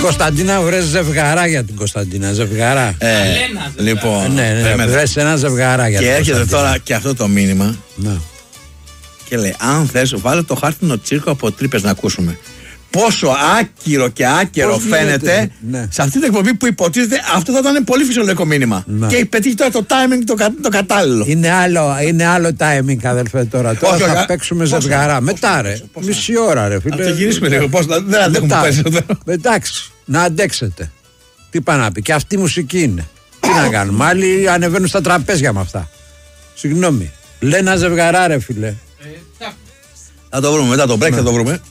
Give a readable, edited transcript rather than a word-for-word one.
Κωνσταντίνα, βρες ζευγαρά για την Κωνσταντίνα. Ζευγαρά. Λοιπόν. Ναι, βρες ένα ζευγαρά για την Και Κωνσταντίνα. έρχεται τώρα και αυτό το μήνυμα. Ναι. Και λέει: αν θες, βάλε το χάρτινο τσίρκο από τρύπες να ακούσουμε. Πόσο άκυρο και άκερο Πώς φαίνεται γίνεται, ναι. σε αυτή την εκπομπή που υποτίθεται αυτό θα ήταν πολύ φυσιολογικό μήνυμα. Ναι. Και έχει πετύχει τώρα το timing το κατάλληλο. Είναι άλλο timing, αδελφέ, τώρα. Τώρα Όχι, θα όχι, παίξουμε πόσα, ζευγαρά. Μετά, ρε. πόσα. Μισή ώρα, ρε. Φίλε. Να το γυρίσουμε λίγο. Πώς, δεν αντέχουμε Μετά. περισσότερο. Εντάξει, να αντέξετε. Τι πάει να πει, και αυτή η μουσική είναι. Τι να κάνουμε, άλλοι ανεβαίνουν στα τραπέζια με αυτά. Συγγνώμη. Λέει ένα ζευγαρά, ρε φίλε. Θα το βρούμε μετά το break, θα το βρούμε.